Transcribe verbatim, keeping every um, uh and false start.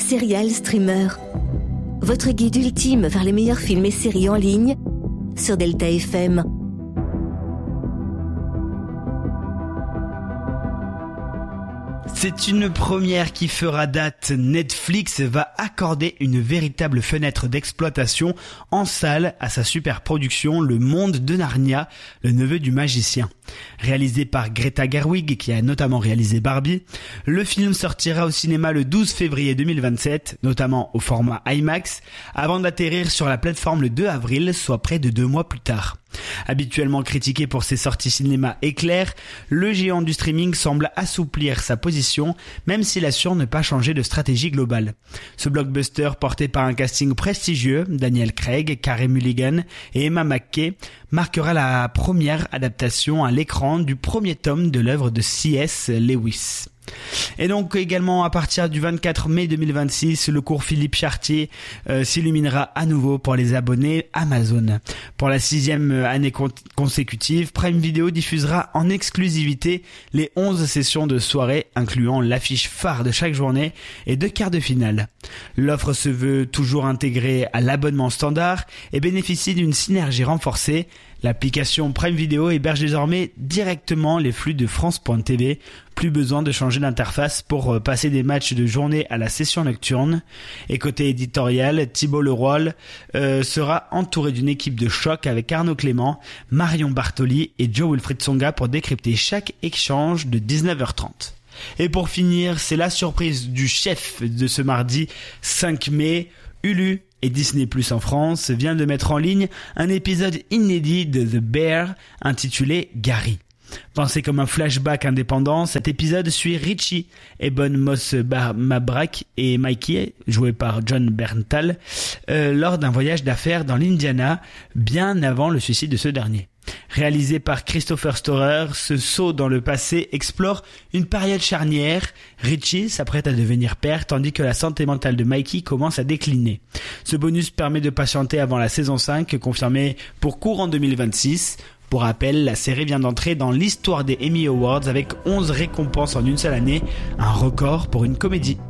Serial Streamer, votre guide ultime vers les meilleurs films et séries en ligne sur Delta F M. C'est une première qui fera date. Netflix va accorder une véritable fenêtre d'exploitation en salle à sa super production Le Monde de Narnia, le neveu du magicien. Réalisé par Greta Gerwig, qui a notamment réalisé Barbie, le film sortira au cinéma le douze février deux mille vingt-sept, notamment au format IMAX, avant d'atterrir sur la plateforme le deux avril, soit près de deux mois plus tard. Habituellement critiqué pour ses sorties cinéma éclairs, le géant du streaming semble assouplir sa position, même s'il assure ne pas changer de stratégie globale. Ce blockbuster, porté par un casting prestigieux, Daniel Craig, Carey Mulligan et Emma McKay, marquera la première adaptation à l'écran du premier tome de l'œuvre de C S Lewis. Et donc également à partir du vingt-quatre mai deux mille vingt-six, le cours Philippe Chartier euh, s'illuminera à nouveau pour les abonnés Amazon. Pour la sixième année con- consécutive, Prime Video diffusera en exclusivité les onze sessions de soirée, incluant l'affiche phare de chaque journée et deux quarts de finale. L'offre se veut toujours intégrée à l'abonnement standard et bénéficie d'une synergie renforcée. L'application Prime Video héberge désormais directement les flux de France point T V. Plus besoin de changer d'interface pour passer des matchs de journée à la session nocturne. Et côté éditorial, Thibault Leroy euh, sera entouré d'une équipe de choc avec Arnaud Clément, Marion Bartoli et Joe Wilfried Tsonga pour décrypter chaque échange de dix-neuf heures trente. Et pour finir, c'est la surprise du chef de ce mardi cinq mai, Hulu et Disney plus en France vient de mettre en ligne un épisode inédit de The Bear intitulé Gary. Pensé comme un flashback indépendant, cet épisode suit Richie, Ebon Moss-Mabrak et Mikey, joué par John Berntal, euh, lors d'un voyage d'affaires dans l'Indiana, bien avant le suicide de ce dernier. Réalisé par Christopher Storer, ce saut dans le passé explore une période charnière. Richie s'apprête à devenir père tandis que la santé mentale de Mikey commence à décliner. Ce bonus permet de patienter avant la saison cinq, confirmée pour courant deux mille vingt-six. Pour rappel, la série vient d'entrer dans l'histoire des Emmy Awards avec onze récompenses en une seule année, un record pour une comédie.